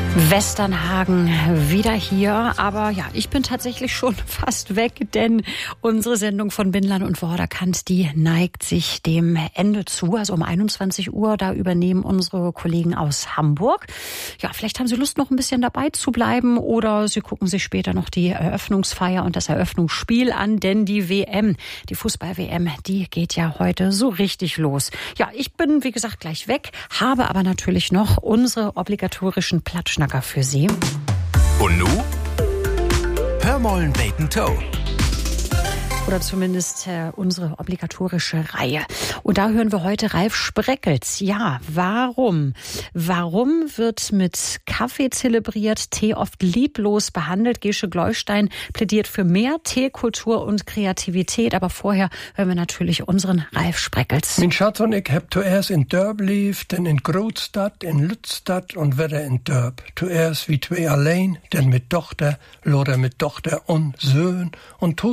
Westernhagen wieder hier, aber ja, ich bin tatsächlich schon fast weg, denn unsere Sendung von Bindlern und Vorderkant, die neigt sich dem Ende zu, also um 21 Uhr, da übernehmen unsere Kollegen aus Hamburg. Ja, vielleicht haben Sie Lust, noch ein bisschen dabei zu bleiben oder Sie gucken sich später noch die Eröffnungsfeier und das Eröffnungsspiel an, denn die WM, die Fußball-WM, die geht ja heute so richtig los. Ja, ich bin, wie gesagt, gleich weg, habe aber natürlich noch unsere obligatorischen Platschnacker für Sie. Und nu? Hör mollen Bacon Toe. Oder zumindest unsere obligatorische Reihe. Und da hören wir heute Ralf Spreckels. Ja, warum? Warum wird mit Kaffee zelebriert, Tee oft lieblos behandelt? Gesche Gleustein plädiert für mehr Teekultur und Kreativität. Aber vorher hören wir natürlich unseren Ralf Spreckels. Mein Schatz und ich hab zuerst in Dörp gelebt, dann in Grootstad, in Lützstadt und wieder in Dörp. Zuerst wie zwei allein, dann mit Tochter, oder mit Tochter und Sohn und